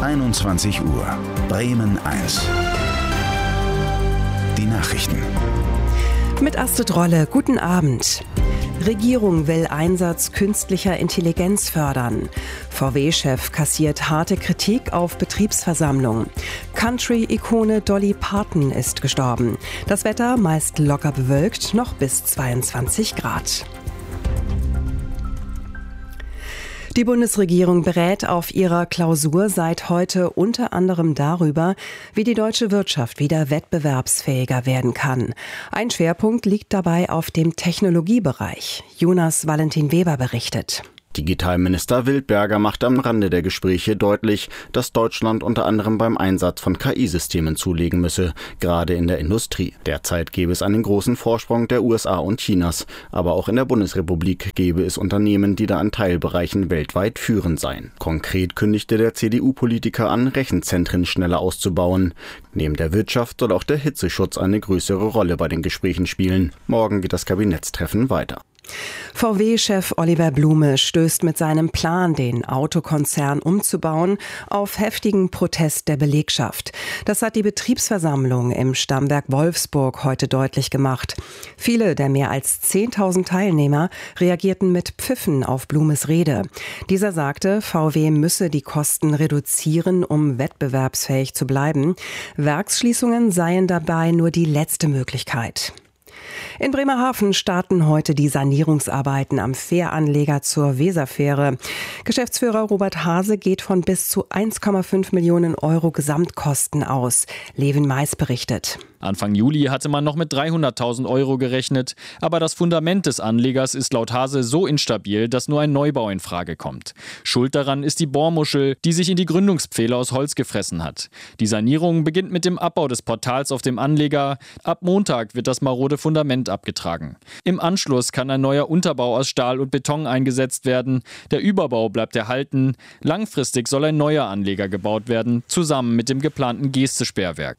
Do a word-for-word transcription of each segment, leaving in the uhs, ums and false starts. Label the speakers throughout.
Speaker 1: einundzwanzig Uhr. Bremen eins. Die Nachrichten.
Speaker 2: Mit Astrid Rolle, guten Abend. Regierung will Einsatz künstlicher Intelligenz fördern. V W-Chef kassiert harte Kritik auf Betriebsversammlung. Country-Ikone Dolly Parton ist gestorben. Das Wetter meist locker bewölkt, noch bis zweiundzwanzig Grad. Die Bundesregierung berät auf ihrer Klausur seit heute unter anderem darüber, wie die deutsche Wirtschaft wieder wettbewerbsfähiger werden kann. Ein Schwerpunkt liegt dabei auf dem Technologiebereich. Jonas Valentin Weber berichtet.
Speaker 3: Digitalminister Wildberger macht am Rande der Gespräche deutlich, dass Deutschland unter anderem beim Einsatz von K I-Systemen zulegen müsse, gerade in der Industrie. Derzeit gäbe es einen großen Vorsprung der U S A und Chinas, aber auch in der Bundesrepublik gäbe es Unternehmen, die da in Teilbereichen weltweit führend seien. Konkret kündigte der C D U-Politiker an, Rechenzentren schneller auszubauen. Neben der Wirtschaft soll auch der Hitzeschutz eine größere Rolle bei den Gesprächen spielen. Morgen geht das Kabinettstreffen weiter.
Speaker 2: V W-Chef Oliver Blume stößt mit seinem Plan, den Autokonzern umzubauen, auf heftigen Protest der Belegschaft. Das hat die Betriebsversammlung im Stammwerk Wolfsburg heute deutlich gemacht. Viele der mehr als zehntausend Teilnehmer reagierten mit Pfiffen auf Blumes Rede. Dieser sagte, V W müsse die Kosten reduzieren, um wettbewerbsfähig zu bleiben. Werksschließungen seien dabei nur die letzte Möglichkeit. In Bremerhaven starten heute die Sanierungsarbeiten am Fähranleger zur Weserfähre. Geschäftsführer Robert Hase geht von bis zu eins Komma fünf Millionen Euro Gesamtkosten aus. Levin Mais berichtet.
Speaker 4: Anfang Juli hatte man noch mit dreihunderttausend Euro gerechnet, aber das Fundament des Anlegers ist laut Hase so instabil, dass nur ein Neubau in Frage kommt. Schuld daran ist die Bohrmuschel, die sich in die Gründungspfähle aus Holz gefressen hat. Die Sanierung beginnt mit dem Abbau des Portals auf dem Anleger. Ab Montag wird das marode Fundament abgetragen. Im Anschluss kann ein neuer Unterbau aus Stahl und Beton eingesetzt werden. Der Überbau bleibt erhalten. Langfristig soll ein neuer Anleger gebaut werden, zusammen mit dem geplanten Geste-Sperrwerk.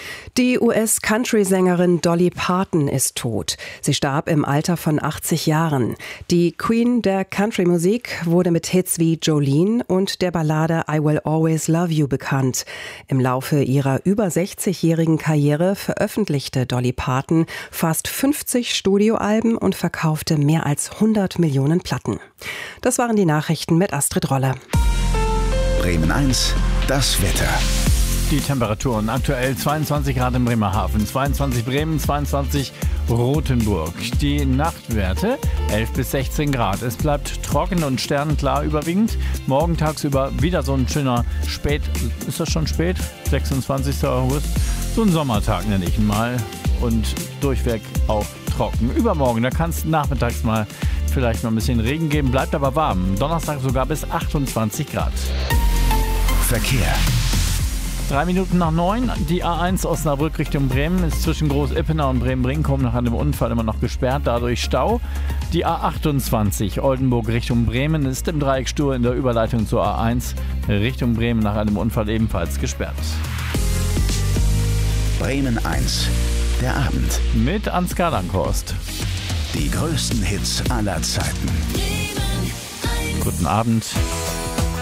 Speaker 2: Die U S-Country-Sängerin Dolly Parton ist tot. Sie starb im Alter von achtzig Jahren. Die Queen der Country-Musik wurde mit Hits wie Jolene und der Ballade I Will Always Love You bekannt. Im Laufe ihrer über sechzigjährigen Karriere veröffentlichte Dolly Parton fast fünfzig Studioalben und verkaufte mehr als hundert Millionen Platten. Das waren die Nachrichten mit Astrid Rolle.
Speaker 1: Bremen eins, das Wetter.
Speaker 5: Die Temperaturen aktuell zweiundzwanzig Grad in Bremerhaven, zweiundzwanzig Bremen, zweiundzwanzig Rothenburg. Die Nachtwerte elf bis sechzehn Grad. Es bleibt trocken und sternenklar überwiegend. Morgen tagsüber wieder so ein schöner Spät... Ist das schon spät? sechsundzwanzigster August. So ein Sommertag nenne ich ihn mal. Und durchweg auch trocken. Übermorgen, da kann es nachmittags mal vielleicht noch ein bisschen Regen geben. Bleibt aber warm. Donnerstag sogar bis achtundzwanzig Grad.
Speaker 1: Verkehr.
Speaker 5: Drei Minuten nach neun, die A eins Osnabrück Richtung Bremen ist zwischen Groß-Ippener und Bremen-Brinkum nach einem Unfall immer noch gesperrt, dadurch Stau. Die A achtundzwanzig Oldenburg Richtung Bremen ist im Dreieck stur in der Überleitung zur A eins Richtung Bremen nach einem Unfall ebenfalls gesperrt.
Speaker 1: Bremen eins, der Abend.
Speaker 5: Mit Ansgar Langhorst.
Speaker 1: Die größten Hits aller Zeiten.
Speaker 5: Guten Abend.